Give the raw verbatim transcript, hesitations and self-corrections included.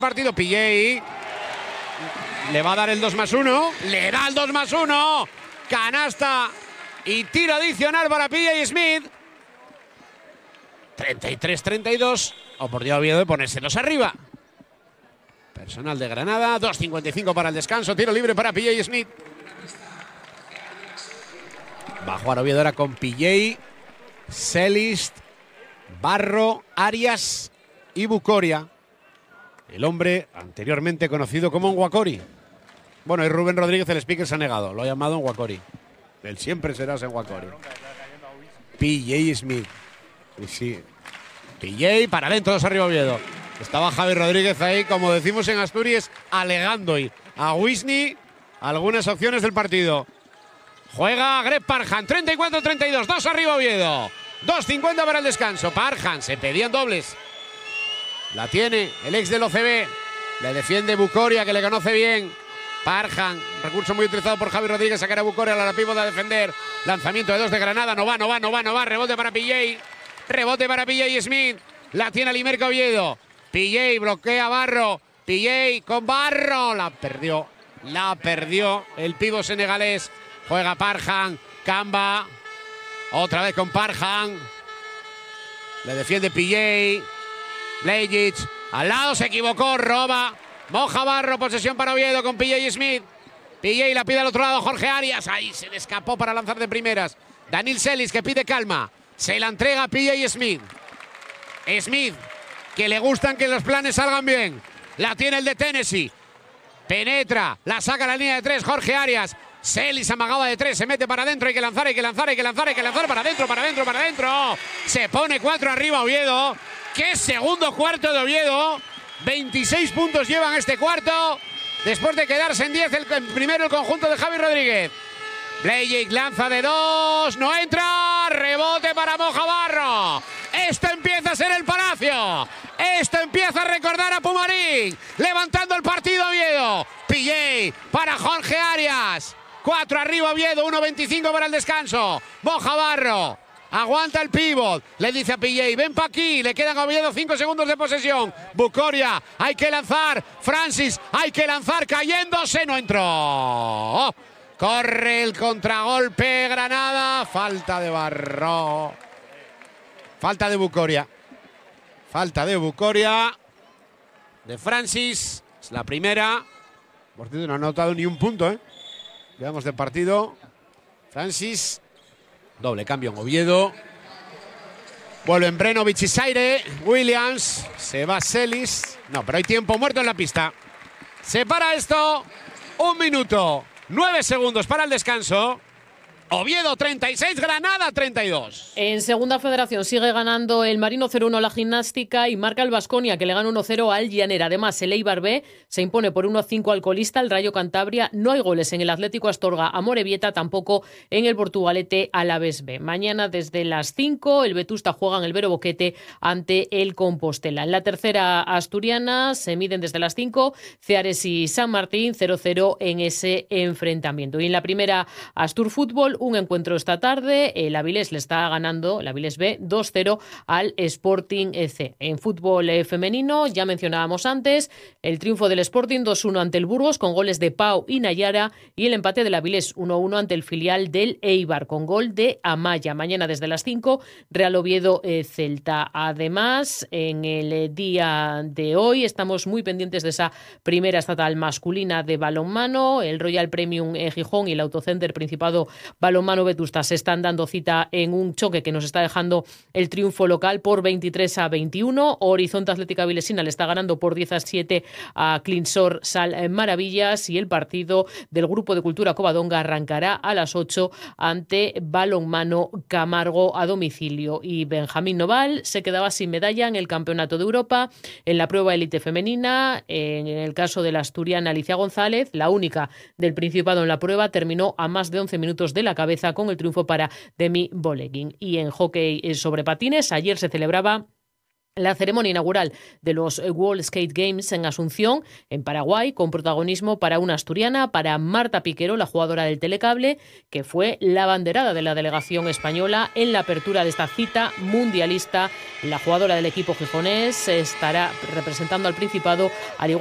Partido P J. Le va a dar el dos más uno. Le da el dos más uno. Canasta y tiro adicional para P J Smith. treinta y tres treinta y dos. Oportunidad Oviedo de ponérselos arriba. Personal de Granada. dos cincuenta y cinco para el descanso. Tiro libre para P J Smith. Va a jugar Oviedo ahora con P J, Selist, Barro, Arias y Bucoria. El hombre anteriormente conocido como Nwakori. Bueno, y Rubén Rodríguez, el speaker, se ha negado. Lo ha llamado Nwakori. Él siempre será Nwakori. P J Smith. Y sí. P J para adentro, dos arriba Oviedo. Estaba Javi Rodríguez ahí, como decimos en Asturias, alegando y a Wisney algunas opciones del partido. Juega Greg Parham, treinta y cuatro treinta y dos, dos arriba Oviedo. dos cincuenta para el descanso. Parham, se pedían dobles. La tiene el ex del O C B. Le defiende Bucoria, que le conoce bien. Parham, recurso muy utilizado por Javi Rodríguez. Sacar a Bucoria, la pívot a defender. Lanzamiento de dos de Granada. No va, no va, no va, no va. Rebote para P J. Rebote para P J Smith. La tiene Limerca Oviedo. P J bloquea a Barro. P J con Barro. La perdió. La perdió el pívot senegalés. Juega Parham. Kamba. Otra vez con Parham. Le defiende P J. Blejic, al lado, se equivocó, roba, moja Barro, posesión para Oviedo con P J Smith. P J la pide al otro lado, Jorge Arias, ahí se le escapó para lanzar de primeras. Daniel Sellis, que pide calma, se la entrega a P J Smith. Smith, que le gustan que los planes salgan bien. La tiene el de Tennessee. Penetra, la saca a la línea de tres, Jorge Arias. Sellis amagaba de tres, se mete para adentro, hay que lanzar, hay que lanzar, hay que lanzar, hay que lanzar para adentro, para adentro, para adentro. Se pone cuatro arriba Oviedo. ¡Qué segundo cuarto de Oviedo! veintiséis puntos llevan este cuarto. Después de quedarse en diez el, el primero el conjunto de Javi Rodríguez. Blejic lanza de dos, no entra. Rebote para Moja Barro. Esto empieza a ser el Palacio. Esto empieza a recordar a Pumarín. Levantando el partido Oviedo. P J para Jorge Arias. cuatro arriba Oviedo, uno veinticinco para el descanso. Moja Barro. Aguanta el pívot, le dice a P J, ven pa' aquí, le quedan a Oviedo cinco segundos de posesión. Bucoria, hay que lanzar, Francis, hay que lanzar, cayéndose, no entró. Oh, corre el contragolpe, Granada, falta de Barro. Falta de Bucoria. Falta de Bucoria. De Francis, es la primera. Por cierto, no ha anotado ni un punto, ¿eh? Llevamos de partido. Francis. Doble cambio en Oviedo. Vuelven Brenovic y Saire. Williams. Se va Sellis. No, pero hay tiempo muerto en la pista. Se para esto. Un minuto. Nueve segundos para el descanso. Oviedo treinta y seis, Granada treinta y dos. En segunda federación sigue ganando el Marino cero uno a la Gimnástica y marca el Baskonia, que le gana uno cero al Llanera. Además, el Eibar B se impone por uno a cinco al colista, el Rayo Cantabria. No hay goles en el Atlético Astorga a Morevieta, tampoco en el Portugalete Alavés B. Mañana desde las cinco el Vetusta juega en el Vero Boquete ante el Compostela. En la tercera asturiana se miden desde las cinco Ceares y San Martín, cero cero en ese enfrentamiento. Y en la primera Astur Fútbol, un encuentro esta tarde, el Avilés le está ganando, el Avilés B, dos cero al Sporting C. En fútbol femenino, ya mencionábamos antes, el triunfo del Sporting dos uno ante el Burgos con goles de Pau y Nayara y el empate del Avilés uno uno ante el filial del Eibar con gol de Amaya. Mañana desde las cinco, Real Oviedo eh, Celta. Además, en el día de hoy estamos muy pendientes de esa primera estatal masculina de balonmano, el Royal Premium eh, Gijón y el Autocenter Principado Balonmano Vetusta se están dando cita en un choque que nos está dejando el triunfo local por veintitrés a veintiuno. Horizonte Atlética Vilesina le está ganando por diez a siete a Clinsor Sal Maravillas y el partido del Grupo de Cultura Covadonga arrancará a las ocho ante Balonmano Camargo a domicilio. Y Benjamín Noval se quedaba sin medalla en el Campeonato de Europa en la prueba élite femenina. En el caso de la asturiana Alicia González, la única del Principado en la prueba, terminó a más de once minutos de la cabeza con el triunfo para Demi Boleguín. Y en hockey sobre patines, ayer se celebraba La ceremonia inaugural de los World Skate Games en Asunción, en Paraguay, con protagonismo para una asturiana, para Marta Piquero, la jugadora del Telecable, que fue la abanderada de la delegación española en la apertura de esta cita mundialista. La jugadora del equipo gijonés estará representando al Principado, al igual